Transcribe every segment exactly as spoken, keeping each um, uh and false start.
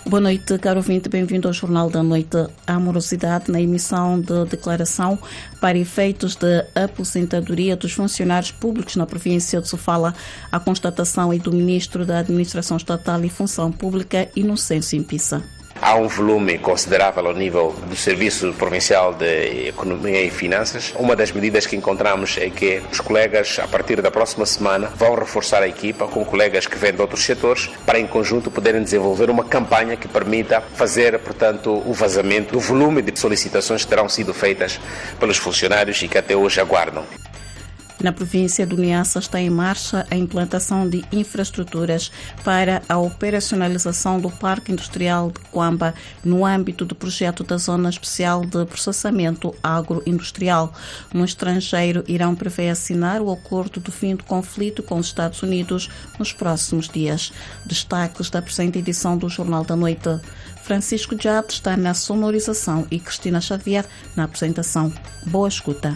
Boa noite, caro ouvinte, bem-vindo ao Jornal da Noite. A morosidade na emissão de declaração para efeitos de aposentadoria dos funcionários públicos na província de Sofala. A constatação é do Ministro da Administração Estatal e Função Pública, Inocêncio Impissa. Há um volume considerável ao nível do Serviço Provincial de Economia e Finanças. Uma das medidas que encontramos é que os colegas, a partir da próxima semana, vão reforçar a equipa com colegas que vêm de outros setores para, em conjunto, poderem desenvolver uma campanha que permita fazer, portanto, o vazamento do volume de solicitações que terão sido feitas pelos funcionários e que até hoje aguardam. Na província do Niassa está em marcha a implantação de infraestruturas para a operacionalização do Parque Industrial de Quamba no âmbito do projeto da Zona Especial de Processamento Agroindustrial. No estrangeiro, Irão prevê assinar o acordo do fim do conflito com os Estados Unidos nos próximos dias. Destaques da presente edição do Jornal da Noite. Francisco Jade está na sonorização e Cristina Xavier na apresentação. Boa escuta.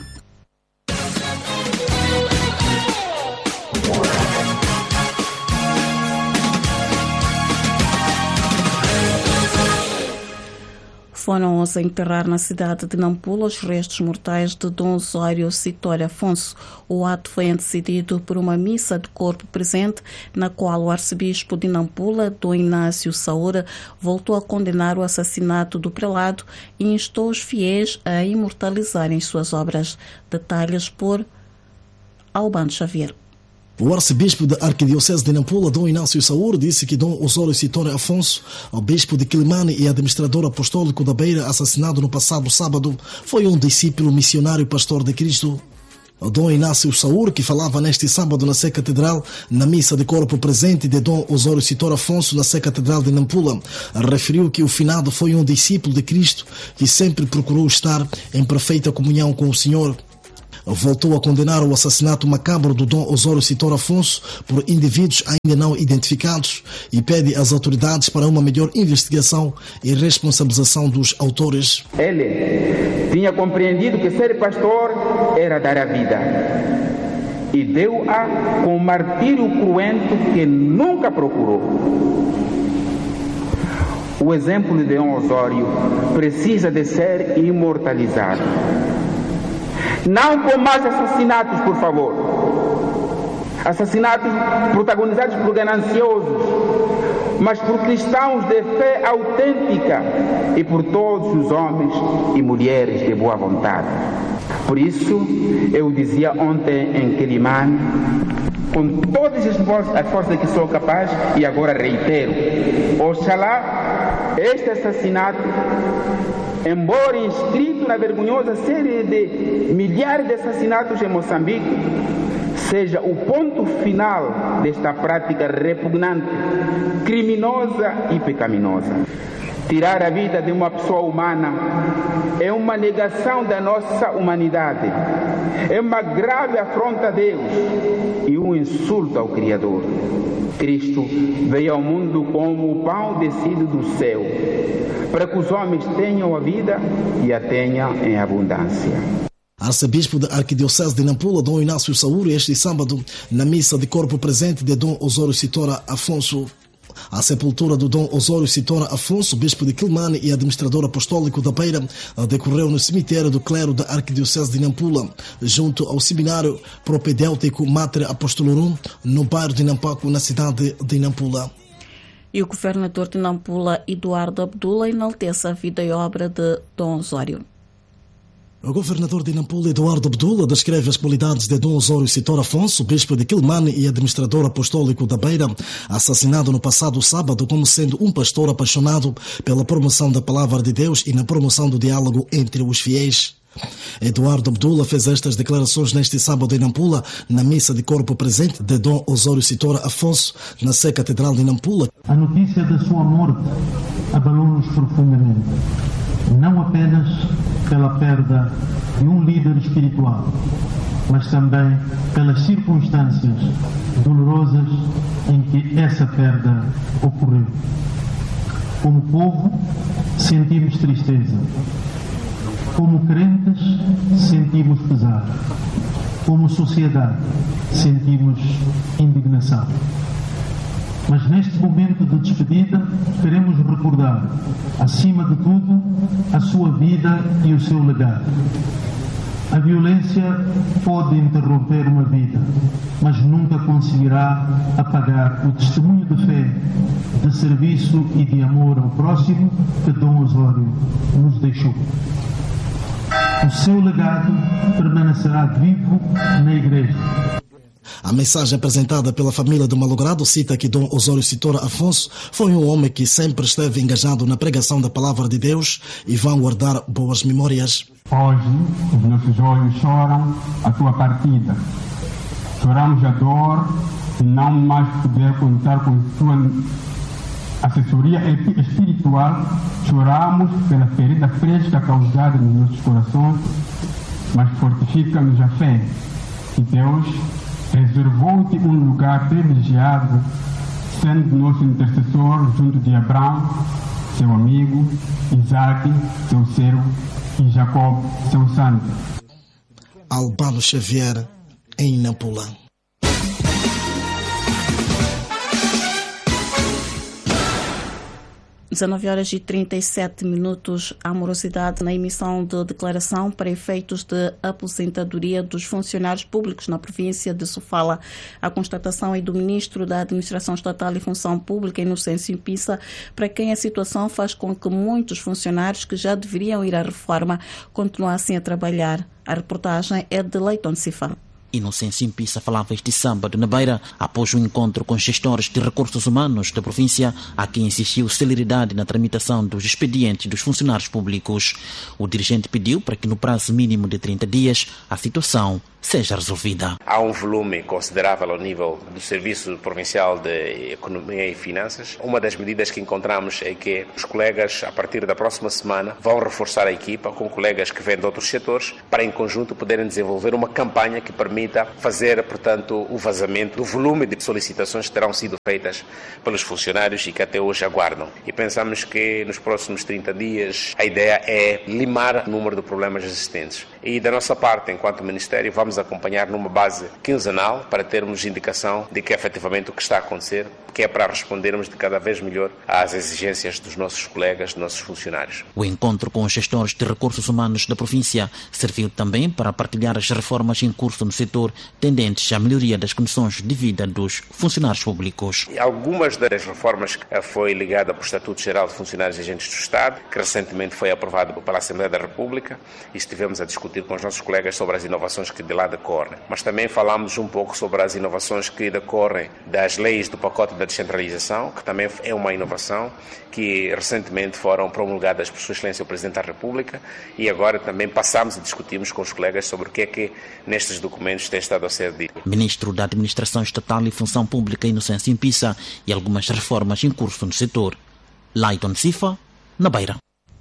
Foram-os a enterrar na cidade de Nampula os restos mortais de Dom Osório Citor Afonso. O ato foi antecedido por uma missa de corpo presente, na qual o arcebispo de Nampula, Dom Inácio Saúra, voltou a condenar o assassinato do prelado e instou os fiéis a imortalizarem suas obras. Detalhes por Albano Xavier. O arcebispo da Arquidiocese de Nampula, Dom Inácio Saúra, disse que Dom Osório Citor Afonso, o bispo de Quilimane e administrador apostólico da Beira, assassinado no passado sábado, foi um discípulo missionário pastor de Cristo. O Dom Inácio Saúra, que falava neste sábado na Sé Catedral, na missa de corpo presente de Dom Osório Citor Afonso na Sé Catedral de Nampula, referiu que o finado foi um discípulo de Cristo que sempre procurou estar em perfeita comunhão com o Senhor. Voltou a condenar o assassinato macabro do Dom Osório Citor Afonso por indivíduos ainda não identificados e pede às autoridades para uma melhor investigação e responsabilização dos autores. Ele tinha compreendido que ser pastor era dar a vida e deu-a com um martírio cruento que nunca procurou. O exemplo de Dom Osório precisa de ser imortalizado. Não com mais assassinatos, por favor. Assassinatos protagonizados por gananciosos, mas por cristãos de fé autêntica e por todos os homens e mulheres de boa vontade. Por isso, eu dizia ontem em Quilimane, com todas as forças que sou capaz, e agora reitero, oxalá este assassinato, embora inscrito na vergonhosa série de milhares de assassinatos em Moçambique, seja o ponto final desta prática repugnante, criminosa e pecaminosa. Tirar a vida de uma pessoa humana é uma negação da nossa humanidade, é uma grave afronta a Deus e um insulto ao Criador. Cristo veio ao mundo como o pão descido do céu, para que os homens tenham a vida e a tenham em abundância. Arcebispo da Arquidiocese de Nampula, Dom Inácio Saúra, este sábado, na missa de corpo presente de Dom Osório Citor Afonso. A sepultura do Dom Osório Citor Afonso, bispo de Quilimane e administrador apostólico da Beira, decorreu no cemitério do clero da Arquidiocese de Nampula, junto ao seminário propedêutico Mater Apostolorum, no bairro de Nampaco, na cidade de Nampula. E o governador de Nampula, Eduardo Abdullah, enaltece a vida e obra de Dom Osório. O governador de Nampula, Eduardo Abdullah, descreve as qualidades de Dom Osório Citor Afonso, bispo de Quilimane e administrador apostólico da Beira, assassinado no passado sábado, como sendo um pastor apaixonado pela promoção da palavra de Deus e na promoção do diálogo entre os fiéis. Eduardo Abdullah fez estas declarações neste sábado em Nampula, na missa de corpo presente de Dom Osório Citor Afonso, na Sé Catedral de Nampula. A notícia da sua morte abalou-nos profundamente, não apenas pela perda de um líder espiritual, mas também pelas circunstâncias dolorosas em que essa perda ocorreu. Como povo, sentimos tristeza. Como crentes, sentimos pesar. Como sociedade, sentimos indignação. Mas neste momento de despedida, queremos recordar preservar, acima de tudo, a sua vida e o seu legado. A violência pode interromper uma vida, mas nunca conseguirá apagar o testemunho de fé, de serviço e de amor ao próximo que Dom Osório nos deixou. O seu legado permanecerá vivo na Igreja. A mensagem apresentada pela família do malogrado cita que Dom Osório Citora Afonso foi um homem que sempre esteve engajado na pregação da palavra de Deus e vão guardar boas memórias. Hoje, os nossos olhos choram a tua partida. Choramos a dor de não mais poder contar com tua assessoria espiritual. Choramos pela ferida fresca causada nos nossos corações, mas fortifica-nos a fé que Deus reservou-te um lugar privilegiado, sendo nosso intercessor junto de Abraão, seu amigo, Isaac, seu servo, e Jacob, seu santo. Albano Xavier, em Nampula. dezenove horas e trinta e sete minutos, a morosidade na emissão de declaração para efeitos de aposentadoria dos funcionários públicos na província de Sofala. A constatação é do Ministro da Administração Estatal e Função Pública, Inocêncio Pissa, para quem a situação faz com que muitos funcionários que já deveriam ir à reforma continuassem a trabalhar. A reportagem é de Leiton Sifa. Inocêncio Pissa falava este sábado na Beira, após o um encontro com gestores de recursos humanos da província, a quem exigiu celeridade na tramitação dos expedientes dos funcionários públicos. O dirigente pediu para que no prazo mínimo de trinta dias a situação seja resolvida. Há um volume considerável ao nível do Serviço Provincial de Economia e Finanças. Uma das medidas que encontramos é que os colegas, a partir da próxima semana, vão reforçar a equipa com colegas que vêm de outros setores para, em conjunto, poderem desenvolver uma campanha que permita fazer, portanto, o vazamento do volume de solicitações que terão sido feitas pelos funcionários e que até hoje aguardam. E pensamos que nos próximos trinta dias a ideia é limar o número de problemas existentes. E da nossa parte, enquanto Ministério, vamos acompanhar numa base quinzenal para termos indicação de que efetivamente o que está a acontecer, que é para respondermos de cada vez melhor às exigências dos nossos colegas, dos nossos funcionários. O encontro com os gestores de recursos humanos da província serviu também para partilhar as reformas em curso no setor tendentes à melhoria das condições de vida dos funcionários públicos. E algumas das reformas foi ligada para o Estatuto Geral de Funcionários e Agentes do Estado, que recentemente foi aprovado pela Assembleia da República, e estivemos a discutir com os nossos colegas sobre as inovações que de lá decorrem. Mas também falamos um pouco sobre as inovações que decorrem das leis do pacote da descentralização, que também é uma inovação que recentemente foram promulgadas por Sua Excelência o Presidente da República, e agora também passamos e discutimos com os colegas sobre o que é que nestes documentos tem estado a ser dito. Ministro da Administração Estatal e Função Pública, Inocêncio Pissa, e algumas reformas em curso no setor. Leiton Sifa, na Beira.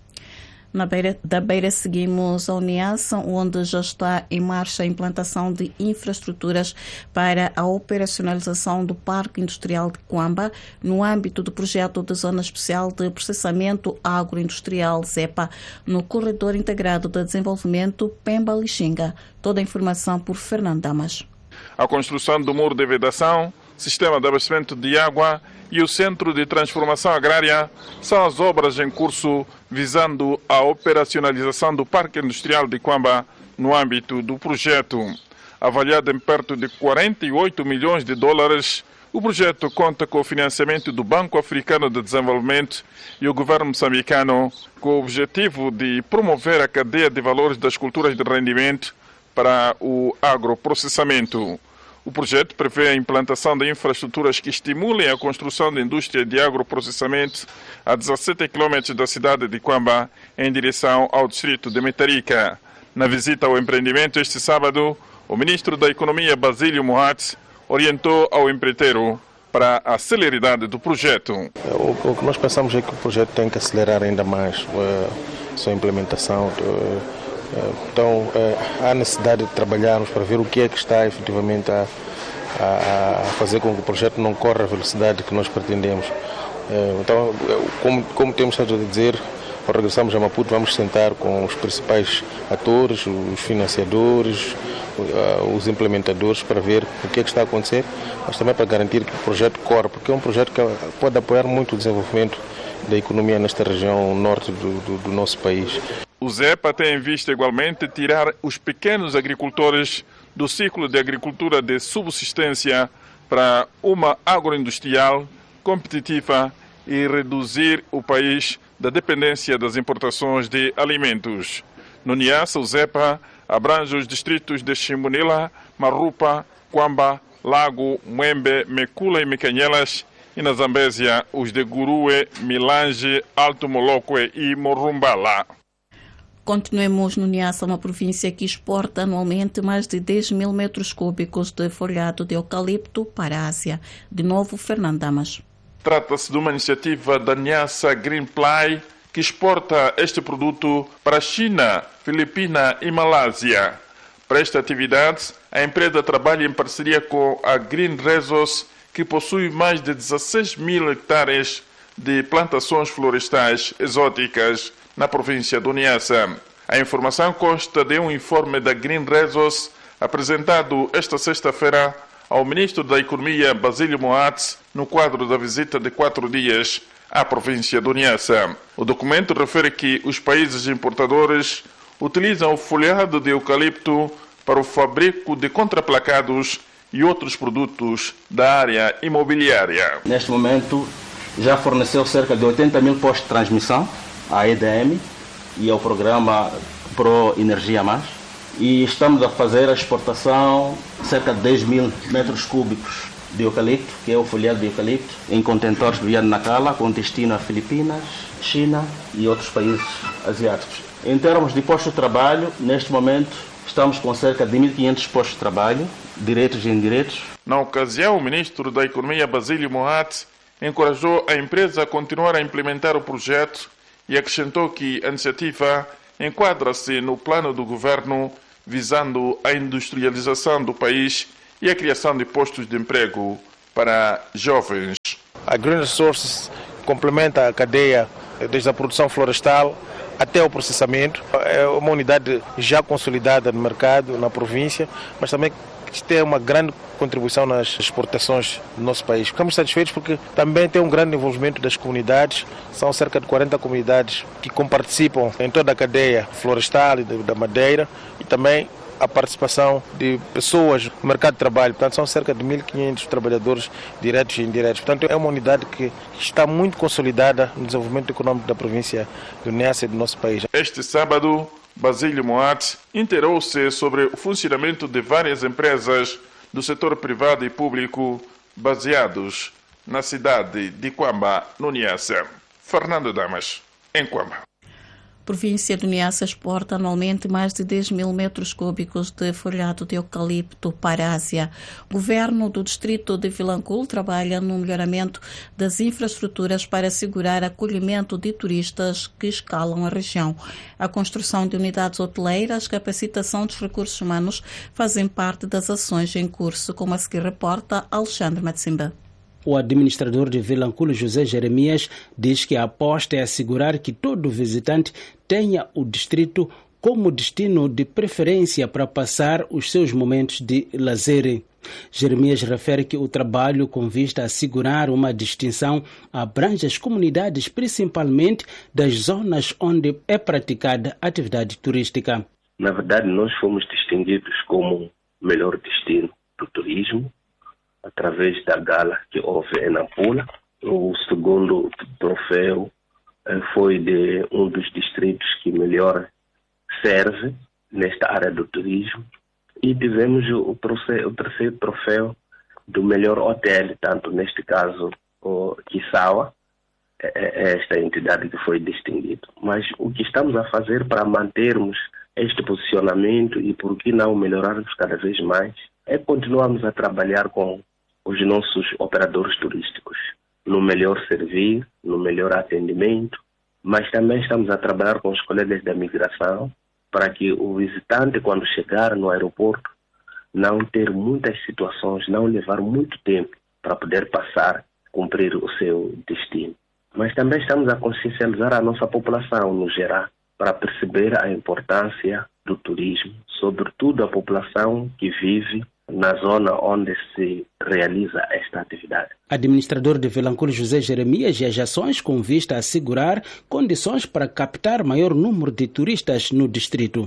Na Beira, da Beira seguimos a Uniassa, onde já está em marcha a implantação de infraestruturas para a operacionalização do Parque Industrial de Quamba, no âmbito do projeto de Zona Especial de Processamento Agroindustrial ZEPA, no Corredor Integrado de Desenvolvimento Pemba-Lixinga. Toda a informação por Fernando Damas. A construção do muro de vedação, sistema de abastecimento de água e o Centro de Transformação Agrária são as obras em curso visando a operacionalização do Parque Industrial de Quamba no âmbito do projeto. Avaliado em perto de quarenta e oito milhões de dólares, o projeto conta com o financiamento do Banco Africano de Desenvolvimento e o governo moçambicano, com o objetivo de promover a cadeia de valores das culturas de rendimento para o agroprocessamento. O projeto prevê a implantação de infraestruturas que estimulem a construção da indústria de agroprocessamento a dezassete quilômetros da cidade de Quamba, em direção ao distrito de Metarica. Na visita ao empreendimento este sábado, o ministro da Economia, Basílio Mohat, orientou ao empreiteiro para a celeridade do projeto. O, o que nós pensamos é que o projeto tem que acelerar ainda mais a sua implementação. De, Então, há necessidade de trabalharmos para ver o que é que está efetivamente a, a, a fazer com que o projeto não corra a velocidade que nós pretendemos. Então, como, como temos estado a dizer, ao regressarmos a Maputo, vamos sentar com os principais atores, os financiadores, os implementadores, para ver o que é que está a acontecer, mas também para garantir que o projeto corra, porque é um projeto que pode apoiar muito o desenvolvimento da economia nesta região norte do, do, do nosso país. O ZEPA tem em vista igualmente tirar os pequenos agricultores do ciclo de agricultura de subsistência para uma agroindustrial competitiva e reduzir o país da dependência das importações de alimentos. No Niassa, o ZEPA abrange os distritos de Chimbunila, Marupa, Kwamba, Lago, Mwembe, Mekula e Mecanhelas, e na Zambésia os de Gurue, Milange, Alto Molokwe e Morumbala. Continuemos no Niassa, uma província que exporta anualmente mais de dez mil metros cúbicos de folhado de eucalipto para a Ásia. De novo, Fernando Damas. Trata-se de uma iniciativa da Niassa Greenply, que exporta este produto para a China, Filipina e Malásia. Para esta atividade, a empresa trabalha em parceria com a Green Resource, que possui mais de dezesseis mil hectares de plantações florestais exóticas na província do Niassa. A informação consta de um informe da Green Resource apresentado esta sexta-feira ao ministro da Economia, Basílio Moats, no quadro da visita de quatro dias à província do Niassa. O documento refere que os países importadores utilizam o folhado de eucalipto para o fabrico de contraplacados e outros produtos da área imobiliária. Neste momento, já forneceu cerca de oitenta mil postos de transmissão à E D M e ao programa Pro Energia Mais. E estamos a fazer a exportação de cerca de dez mil metros cúbicos de eucalipto, que é o folhado de eucalipto, em contentores via Nacala, com destino a Filipinas, China e outros países asiáticos. Em termos de postos de trabalho, neste momento estamos com cerca de mil e quinhentos postos de trabalho, diretos e indiretos. Na ocasião, o ministro da Economia, Basílio Moat, encorajou a empresa a continuar a implementar o projeto e acrescentou que a iniciativa enquadra-se no plano do governo visando a industrialização do país e a criação de postos de emprego para jovens. A Green Resources complementa a cadeia desde a produção florestal até o processamento. É uma unidade já consolidada no mercado, na província, mas também tem uma grande contribuição nas exportações do nosso país. Ficamos satisfeitos porque também tem um grande envolvimento das comunidades. São cerca de quarenta comunidades que comparticipam em toda a cadeia florestal e da madeira e também a participação de pessoas no mercado de trabalho. Portanto, são cerca de mil e quinhentos trabalhadores diretos e indiretos. Portanto, é uma unidade que está muito consolidada no desenvolvimento econômico da província do Niassa e do nosso país. Este sábado, Basílio Moat inteirou-se sobre o funcionamento de várias empresas do setor privado e público baseados na cidade de Kwamba, no Niassa. Fernando Damas, em Kwamba. A província do Niassa exporta anualmente mais de dez mil metros cúbicos de folhado de eucalipto para a Ásia. O governo do distrito de Vilanculo trabalha no melhoramento das infraestruturas para assegurar acolhimento de turistas que escalam a região. A construção de unidades hoteleiras, capacitação dos recursos humanos fazem parte das ações em curso, como a seguir reporta Alexandre Matsimba. O administrador de Vilanculo, José Jeremias, diz que a aposta é assegurar que todo visitante tenha o distrito como destino de preferência para passar os seus momentos de lazer. Jeremias refere que o trabalho com vista a assegurar uma distinção abrange as comunidades, principalmente das zonas onde é praticada atividade turística. Na verdade, nós fomos distinguidos como o melhor destino do turismo através da gala que houve em Nampula. O segundo troféu foi de um dos distritos que melhor serve nesta área do turismo. E tivemos o, o terceiro troféu do melhor hotel, tanto neste caso o Kisawa, é esta entidade que foi distinguida. Mas o que estamos a fazer para mantermos este posicionamento e por que não melhorarmos cada vez mais é continuarmos a trabalhar com os nossos operadores turísticos no melhor servir, no melhor atendimento, mas também estamos a trabalhar com os colegas da migração para que o visitante, quando chegar no aeroporto, não ter muitas situações, não levar muito tempo para poder passar, cumprir o seu destino. Mas também estamos a consciencializar a nossa população no geral para perceber a importância do turismo, sobretudo a população que vive na zona onde se realiza esta atividade. Administrador de Vilanculo José Jeremias e as ações com vista a assegurar condições para captar maior número de turistas no distrito.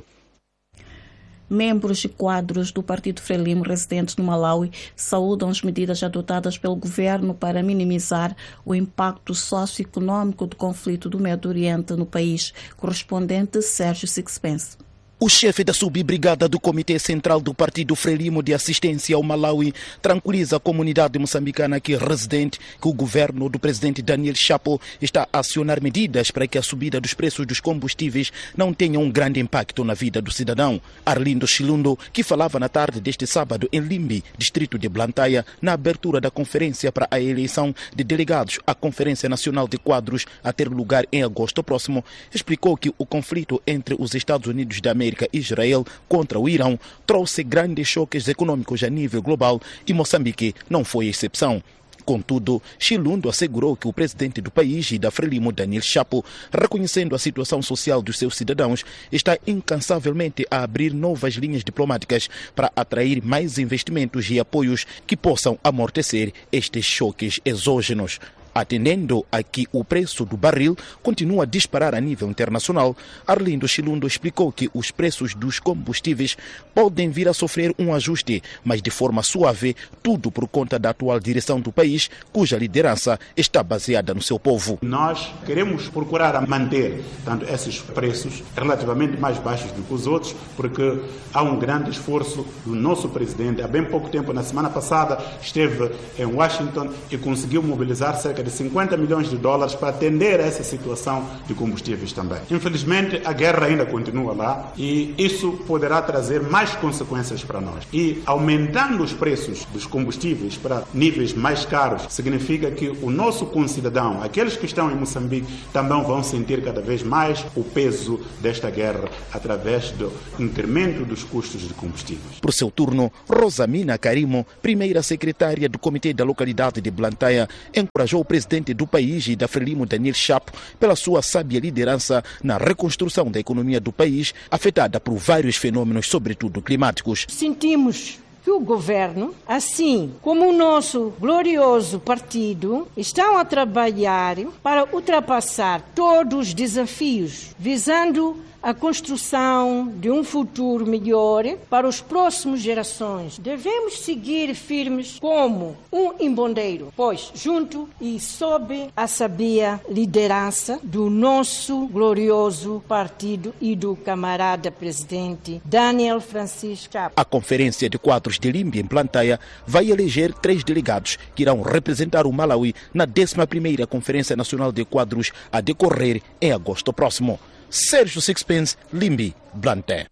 Membros e quadros do Partido Frelimo residentes no Malawi saúdam as medidas adotadas pelo governo para minimizar o impacto socioeconômico do conflito do Médio Oriente no país. Correspondente Sérgio Sixpence. O chefe da subbrigada do Comitê Central do Partido Frelimo de Assistência ao Malawi tranquiliza a comunidade moçambicana aqui residente que o governo do presidente Daniel Chapo está a acionar medidas para que a subida dos preços dos combustíveis não tenha um grande impacto na vida do cidadão. Arlindo Chilundo, que falava na tarde deste sábado em Limbe, distrito de Blantyre, na abertura da conferência para a eleição de delegados à Conferência Nacional de Quadros a ter lugar em agosto próximo, explicou que o conflito entre os Estados Unidos da América e Israel contra o Irão trouxe grandes choques econômicos a nível global e Moçambique não foi exceção. Contudo, Chilundo assegurou que o presidente do país e da Frelimo, Daniel Chapo, reconhecendo a situação social dos seus cidadãos, está incansavelmente a abrir novas linhas diplomáticas para atrair mais investimentos e apoios que possam amortecer estes choques exógenos. Atendendo a que o preço do barril continua a disparar a nível internacional, Arlindo Chilundo explicou que os preços dos combustíveis podem vir a sofrer um ajuste, mas de forma suave, tudo por conta da atual direção do país, cuja liderança está baseada no seu povo. Nós queremos procurar manter tanto esses preços relativamente mais baixos do que os outros, porque há um grande esforço do nosso presidente. Há bem pouco tempo, na semana passada, esteve em Washington e conseguiu mobilizar cerca de cinquenta milhões de dólares para atender a essa situação de combustíveis também. Infelizmente, a guerra ainda continua lá e isso poderá trazer mais consequências para nós. E aumentando os preços dos combustíveis para níveis mais caros, significa que o nosso concidadão, aqueles que estão em Moçambique, também vão sentir cada vez mais o peso desta guerra através do incremento dos custos de combustíveis. Por seu turno, Rosamina Karimo, primeira secretária do Comitê da localidade de Blantyre, encorajou o presidente do país e da Frelimo, Daniel Chapo, pela sua sábia liderança na reconstrução da economia do país, afetada por vários fenômenos, sobretudo climáticos. Sentimos que o governo, assim como o nosso glorioso partido, estão a trabalhar para ultrapassar todos os desafios, visando a construção de um futuro melhor para as próximas gerações. Devemos seguir firmes como um embondeiro, pois junto e sob a sabia liderança do nosso glorioso partido e do camarada presidente Daniel Francisco Chapo. A Conferência de Quadros de Limbe, em Blantyre, vai eleger três delegados que irão representar o Malawi na décima primeira Conferência Nacional de Quadros a decorrer em agosto próximo. Sérgio Sixpence, Limbe, Blantyre.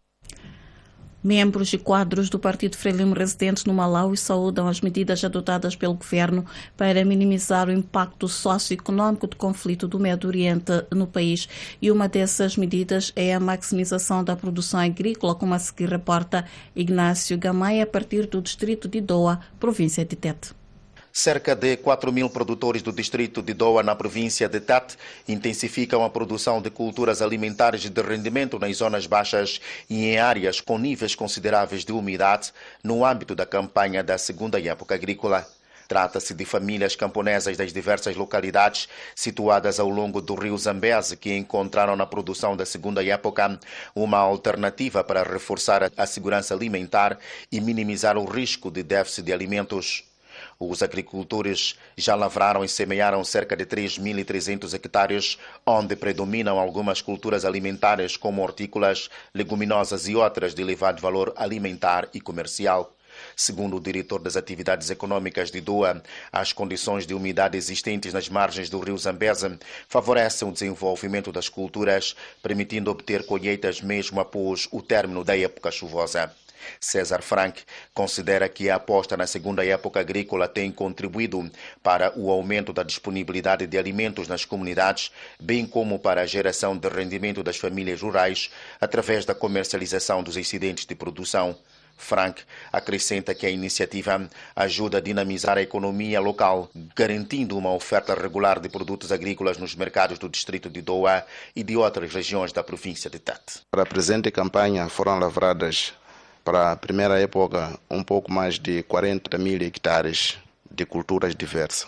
Membros e quadros do Partido Frelimo residentes no Malawi saúdam as medidas adotadas pelo governo para minimizar o impacto socioeconômico do conflito do Médio Oriente no país. E uma dessas medidas é a maximização da produção agrícola, como a seguir reporta Ignácio Gamaia, a partir do distrito de Doa, província de Tete. Cerca de quatro mil produtores do distrito de Doa, na província de Tete, intensificam a produção de culturas alimentares de rendimento nas zonas baixas e em áreas com níveis consideráveis de umidade no âmbito da campanha da segunda época agrícola. Trata-se de famílias camponesas das diversas localidades situadas ao longo do rio Zambeze que encontraram na produção da segunda época uma alternativa para reforçar a segurança alimentar e minimizar o risco de déficit de alimentos. Os agricultores já lavraram e semearam cerca de três mil e trezentos hectares, onde predominam algumas culturas alimentares como hortícolas, leguminosas e outras de elevado valor alimentar e comercial. Segundo o diretor das atividades econômicas de Doa, as condições de umidade existentes nas margens do rio Zambeze favorecem o desenvolvimento das culturas, permitindo obter colheitas mesmo após o término da época chuvosa. César Frank considera que a aposta na segunda época agrícola tem contribuído para o aumento da disponibilidade de alimentos nas comunidades, bem como para a geração de rendimento das famílias rurais através da comercialização dos excedentes de produção. Frank acrescenta que a iniciativa ajuda a dinamizar a economia local, garantindo uma oferta regular de produtos agrícolas nos mercados do distrito de Doa e de outras regiões da província de Tete. Para a presente campanha foram lavradas para a primeira época um pouco mais de quarenta mil hectares de culturas diversas.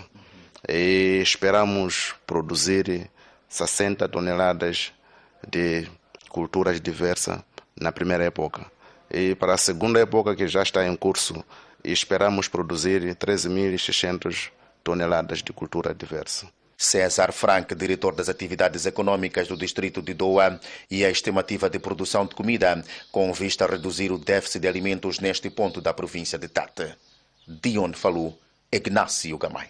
E esperamos produzir sessenta toneladas de culturas diversas na primeira época. E para a segunda época, que já está em curso, esperamos produzir treze mil e seiscentas toneladas de cultura diversa. César Frank, diretor das atividades econômicas do distrito de Doa, e a estimativa de produção de comida, com vista a reduzir o déficit de alimentos neste ponto da província de Tete. De onde falou Ignácio Gamay.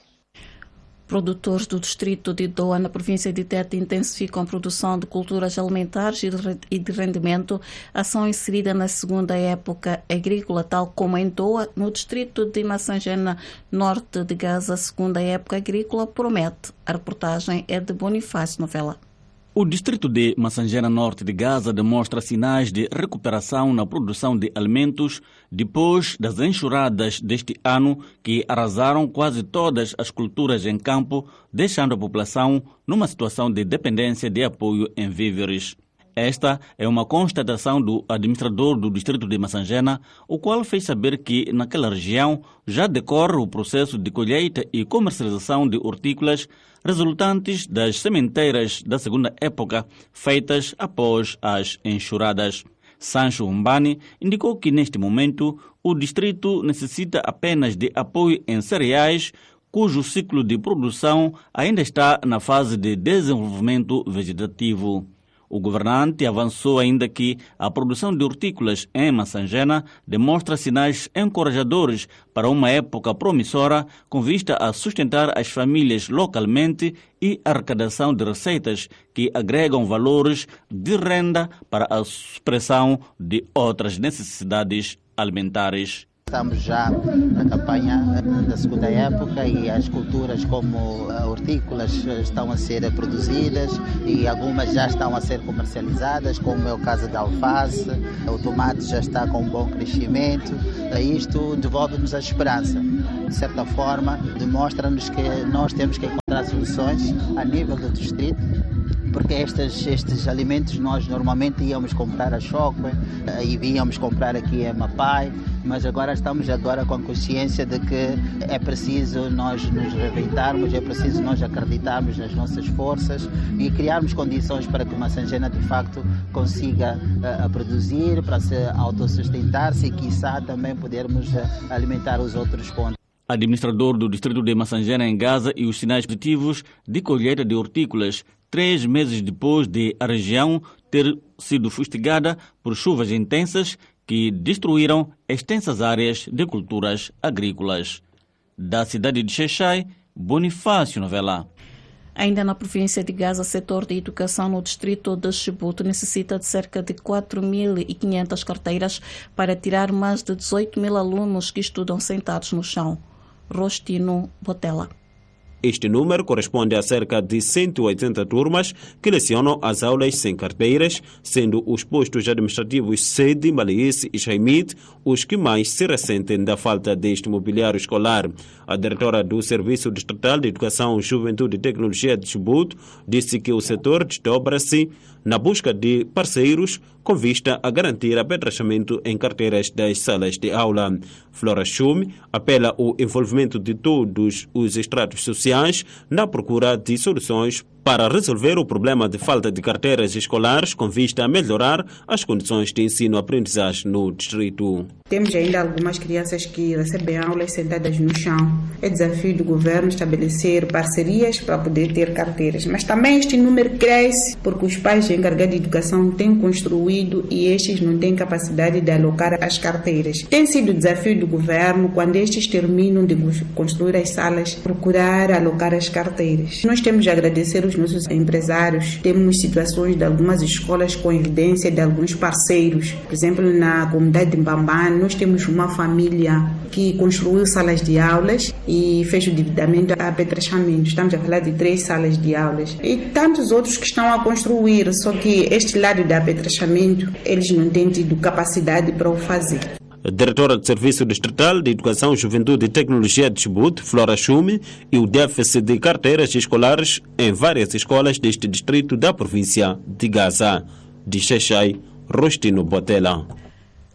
Produtores do distrito de Doa, na província de Tete, intensificam a produção de culturas alimentares e de rendimento, ação inserida na segunda época agrícola, tal como em Doa, no distrito de Massangena, norte de Gaza. A segunda época agrícola promete. A reportagem é de Bonifácio Novela. O distrito de Massangena, norte de Gaza, demonstra sinais de recuperação na produção de alimentos depois das enxurradas deste ano que arrasaram quase todas as culturas em campo, deixando a população numa situação de dependência de apoio em víveres. Esta é uma constatação do administrador do distrito de Massangena, o qual fez saber que naquela região já decorre o processo de colheita e comercialização de hortícolas resultantes das sementeiras da segunda época feitas após as enxurradas. Sancho Umbani indicou que neste momento o distrito necessita apenas de apoio em cereais, cujo ciclo de produção ainda está na fase de desenvolvimento vegetativo. O governante avançou ainda que a produção de hortícolas em Massangena demonstra sinais encorajadores para uma época promissora com vista a sustentar as famílias localmente e a arrecadação de receitas que agregam valores de renda para a supressão de outras necessidades alimentares. Estamos já na campanha da segunda época e as culturas como hortícolas estão a ser produzidas e algumas já estão a ser comercializadas, como é o caso da alface. O tomate já está com um bom crescimento. Isto devolve-nos a esperança. De certa forma, demonstra-nos que nós temos que encontrar soluções a nível do distrito, porque estes, estes alimentos nós normalmente íamos comprar a Choque e íamos comprar aqui em Mapai, mas agora estamos agora com a consciência de que é preciso nós nos reinventarmos, é preciso nós acreditarmos nas nossas forças e criarmos condições para que Massangena de facto consiga uh, produzir, para se autossustentar-se e quiçá também podermos uh, alimentar os outros pontos. Administrador do distrito de Massangena em Gaza e os sinais positivos de colheita de hortícolas, três meses depois de a região ter sido fustigada por chuvas intensas que destruíram extensas áreas de culturas agrícolas. Da cidade de Xexai, Bonifácio Novela. Ainda na província de Gaza, o setor de educação no distrito de Chibuto necessita de cerca de quatro mil e quinhentas carteiras para tirar mais de dezoito mil alunos que estudam sentados no chão. Rostino Botella. Este número corresponde a cerca de cento e oitenta turmas que lecionam as aulas sem carteiras, sendo os postos administrativos Sede, Maliense e Chaimite os que mais se ressentem da falta deste mobiliário escolar. A diretora do Serviço Distrital de Educação, Juventude e Tecnologia de Chibuto disse que o setor desdobra-se na busca de parceiros com vista a garantir apetrechamento em carteiras das salas de aula. Flora Chume apela ao envolvimento de todos os estratos sociais na procura de soluções para resolver o problema de falta de carteiras escolares com vista a melhorar as condições de ensino-aprendizagem no distrito. Temos ainda algumas crianças que recebem aulas sentadas no chão. É desafio do governo estabelecer parcerias para poder ter carteiras. Mas também este número cresce porque os pais encarregados de educação têm construído e estes não têm capacidade de alocar as carteiras. Tem sido desafio do governo, quando estes terminam de construir as salas, procurar alocar as carteiras. Nós temos de agradecer os nossos empresários. Temos situações de algumas escolas com evidência de alguns parceiros. Por exemplo, na comunidade de Mbambane, nós temos uma família que construiu salas de aulas e fez o dividimento a apetrechamento. Estamos a falar de três salas de aulas. E tantos outros que estão a construir, só que este lado de apetrechamento, eles não têm tido capacidade para o fazer. A diretora do Serviço Distrital de Educação, Juventude e Tecnologia de Chibuto, Flora Chume, e o déficit de carteiras escolares em várias escolas deste distrito da província de Gaza. De Xexai, Rostino Botella.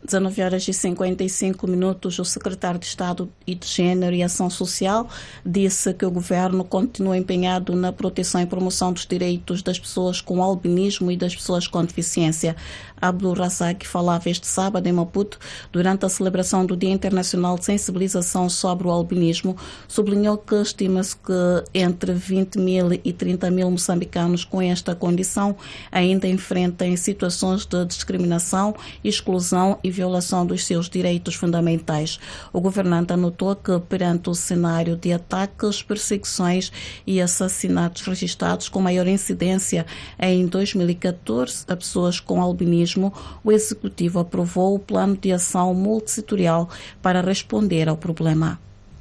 dezenove horas e cinquenta e cinco minutos, o secretário de Estado e de Gênero e Ação Social disse que o governo continua empenhado na proteção e promoção dos direitos das pessoas com albinismo e das pessoas com deficiência. Abdul Razak falava este sábado em Maputo durante a celebração do Dia Internacional de Sensibilização sobre o Albinismo. Sublinhou que estima-se que entre vinte mil e trinta mil moçambicanos com esta condição ainda enfrentem situações de discriminação, exclusão e violação dos seus direitos fundamentais. O governante anotou que, perante o cenário de ataques, perseguições e assassinatos registrados com maior incidência em dois mil e catorze a pessoas com albinismo, o Executivo aprovou o plano de ação multissetorial para responder ao problema.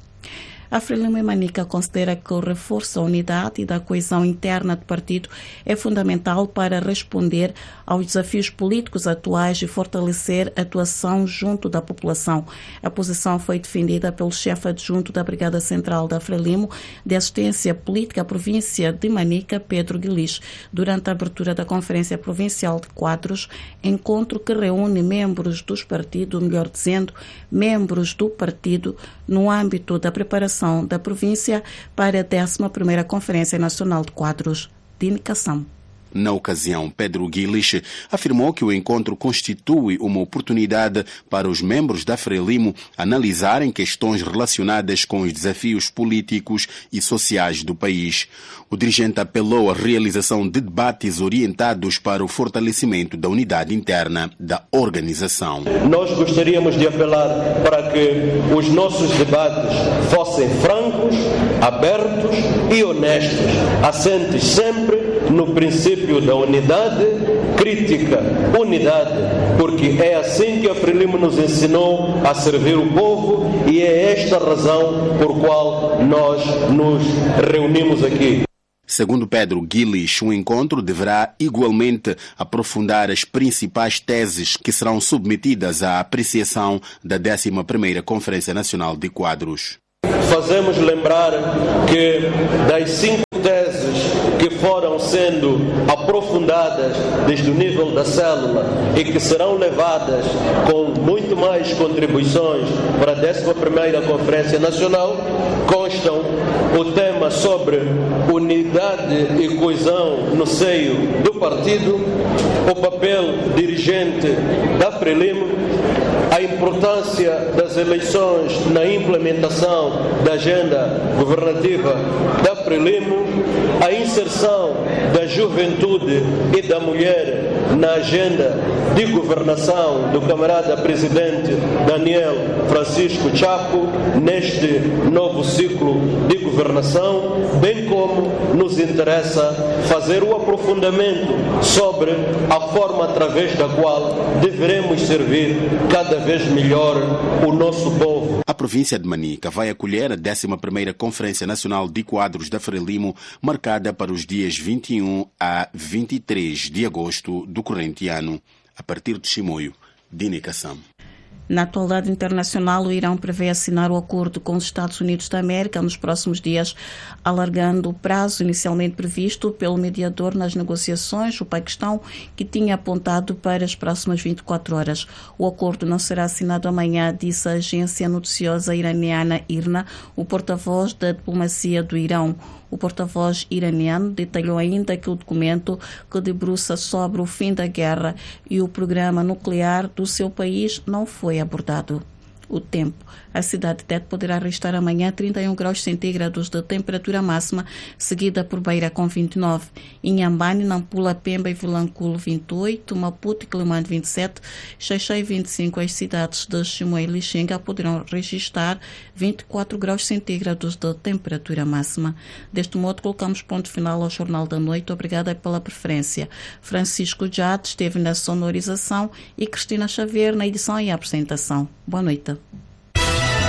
A Frelimo e Manica considera que o reforço da unidade e da coesão interna do partido é fundamental para responder aos desafios políticos atuais e fortalecer a atuação junto da população. A posição foi defendida pelo chefe adjunto da Brigada Central da Frelimo de Assistência Política à Província de Manica, Pedro Guilis, durante a abertura da Conferência Provincial de Quadros, encontro que reúne membros dos partidos, melhor dizendo, membros do partido, no âmbito da preparação da província para a décima primeira Conferência Nacional de Quadros de Indicação. Na ocasião, Pedro Guilis afirmou que o encontro constitui uma oportunidade para os membros da Frelimo analisarem questões relacionadas com os desafios políticos e sociais do país. O dirigente apelou à realização de debates orientados para o fortalecimento da unidade interna da organização. Nós gostaríamos de apelar para que os nossos debates fossem francos, abertos e honestos, assentes sempre no princípio da unidade, crítica, unidade, porque é assim que a Frelimo nos ensinou a servir o povo e é esta a razão por qual nós nos reunimos aqui. Segundo Pedro Guilis, o encontro deverá igualmente aprofundar as principais teses que serão submetidas à apreciação da décima primeira Conferência Nacional de Quadros. Fazemos lembrar que das cinco teses que foram sendo aprofundadas desde o nível da célula e que serão levadas com muito mais contribuições para a décima primeira Conferência Nacional, constam o tema sobre unidade e coesão no seio do partido, o papel dirigente da Frelimo, a importância das eleições na implementação da agenda governativa da Frelimo, a inserção da juventude e da mulher na agenda de governação do camarada presidente Daniel Francisco Chapo neste novo ciclo de governação, bem como nos interessa fazer o aprofundamento sobre a forma através da qual deveremos servir cada vez melhor o nosso povo. A província de Manica vai acolher a décima primeira Conferência Nacional de Quadros da Frelimo, marcada para os dias vinte e um a vinte e três de agosto do corrente ano, a partir de Chimoio, de Indicação. Na atualidade internacional, o Irão prevê assinar o acordo com os Estados Unidos da América nos próximos dias, alargando o prazo inicialmente previsto pelo mediador nas negociações, o Paquistão, que tinha apontado para as próximas vinte e quatro horas. O acordo não será assinado amanhã, disse a agência noticiosa iraniana I R N A, o porta-voz da diplomacia do Irão. O porta-voz iraniano detalhou ainda que o documento, que debruça sobre o fim da guerra e o programa nuclear do seu país, não foi abordado. O tempo. A cidade de Tete poderá registrar amanhã trinta e um graus centígrados de temperatura máxima, seguida por Beira com vinte e nove. Inhambane, Nampula, Pemba e Vilanculo vinte e oito, Maputo e Quelimane vinte e sete, Xaixai vinte e cinco. As cidades de Chimoio e Lixinga poderão registrar vinte e quatro graus centígrados de temperatura máxima. Deste modo, colocamos ponto final ao Jornal da Noite. Obrigada pela preferência. Francisco Jade esteve na sonorização e Cristina Xavier na edição e apresentação. Boa noite.